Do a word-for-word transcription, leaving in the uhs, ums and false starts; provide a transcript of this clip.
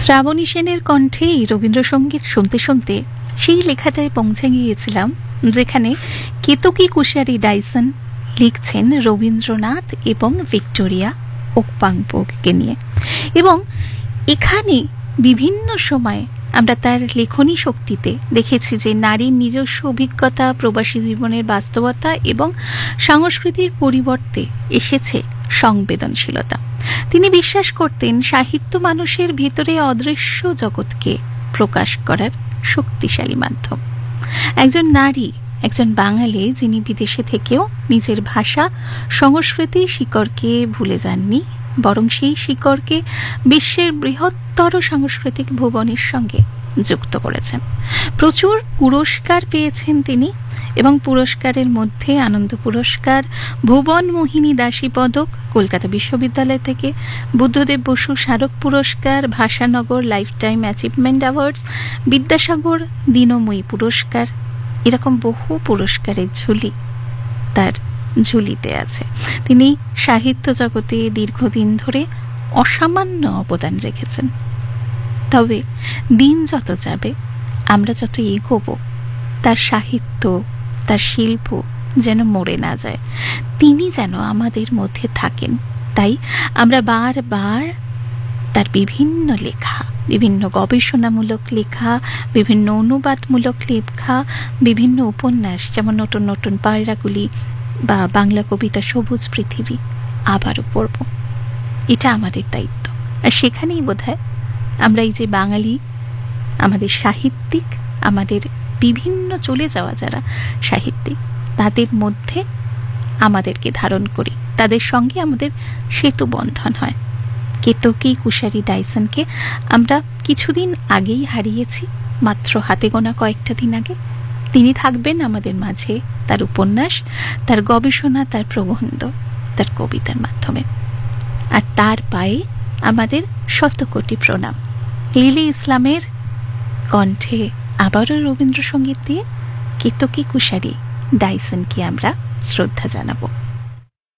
শ্রাবণী সেনের কণ্ঠে এই রবীন্দ্রসঙ্গীত শুনতে শুনতে সেই লেখাটায় পৌঁছে গিয়েছিলাম যেখানে কেতকী কুশারি ডাইসন লিখছেন রবীন্দ্রনাথ এবং ভিক্টোরিয়া ওকপাংপোকে নিয়ে, এবং এখানে বিভিন্ন সময় আমরা তার লেখনী শক্তিতে দেখেছি যে নারীর নিজস্ব অভিজ্ঞতা, প্রবাসী জীবনের বাস্তবতা এবং সংস্কৃতির পরিবর্তে এসেছে সংবেদনশীলতা। তিনি বিশ্বাস করতেন সাহিত্য মানুষের ভিতরে অদৃশ্য জগৎকে প্রকাশ করার শক্তিশালী মাধ্যম। একজন নারী, একজন বাঙালি যিনি বিদেশে থেকেও নিজের ভাষা সংস্কৃতি শিকড়কে ভুলে যাননি, বরং সেই শিকড়কে বিশ্বের বৃহত্তর সাংস্কৃতিক ভুবনের সঙ্গে যুক্ত করেছেন। প্রচুর পুরস্কার পেয়েছেন তিনি, এবং পুরস্কারের মধ্যে আনন্দ পুরস্কার, ভুবন মোহিনী দাসী পদক কলকাতা বিশ্ববিদ্যালয় থেকে, বুদ্ধদেব বসু স্মারক পুরস্কার, ভাষানগর life time achievement awards, Vidyasagar দীনময়ী পুরস্কার, এরকম বহু পুরস্কারের ঝুলি তার ঝুলিতে আছে। তিনি সাহিত্য জগতে দীর্ঘদিন ধরে অসামান্য অবদান রেখেছেন। তবে দিন যত যাবে, আমরা যত এগোবো, তার সাহিত্য, তার শিল্প যেন মরে না যায়, তিনি যেন আমাদের মধ্যে থাকেন। তাই আমরা বারবার তার বিভিন্ন লেখা, বিভিন্ন গবেষণামূলক লেখা, বিভিন্ন অনুবাদমূলক লেখা, বিভিন্ন উপন্যাস যেমন নতুন নতুন পায়রাগুলি বা বাংলা কবিতা সবুজ পৃথিবী আবারও পড়ব। এটা আমাদের দায়িত্ব। আর সেখানেই বোধহয় আমরা এই যে বাঙালি, আমাদের সাহিত্যিক, আমাদের বিভিন্ন চলে যাওয়া যারা সাহিত্যিক, তাদের মধ্যে আমাদেরকে ধারণ করি, তাদের সঙ্গে আমাদের সেতু বন্ধন হয়। কেতকী কুশারি ডাইসনকে আমরা কিছুদিন আগেই হারিয়েছি, মাত্র হাতে গোনা কয়েকটা দিন আগে। তিনি থাকবেন আমাদের মাঝে তার উপন্যাস, তার গবেষণা, তার প্রবন্ধ, তার কবিতার মাধ্যমে। আর তার পায়ে আমাদের শত কোটি প্রণাম। লিলি ইসলামের কণ্ঠে আবারও রবীন্দ্রসঙ্গীত দিয়ে কেতকী কুশারি ডাইসনকে আমরা শ্রদ্ধা জানাবো।